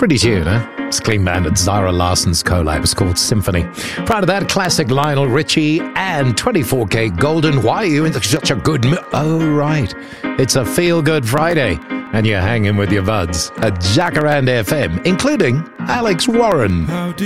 Pretty tune, huh? It's Clean Bandit, Zara Larson's collab. It's called Symphony. Prior to that, classic Lionel Richie and 24K Golden. Why are you in such a good mood? Oh, right. It's a feel-good Friday, and you're hanging with your buds at Jacaranda FM, including Alex Warren.